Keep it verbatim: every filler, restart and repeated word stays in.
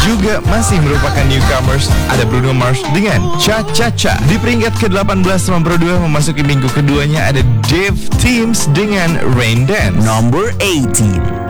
juga masih merupakan newcomers. Ada Bruno Mars dengan Cha Cha Cha. Di peringkat ke delapan belas memperoleh memasuki minggu keduanya ada Dave Teams dengan Rain Dance. Number eighteen.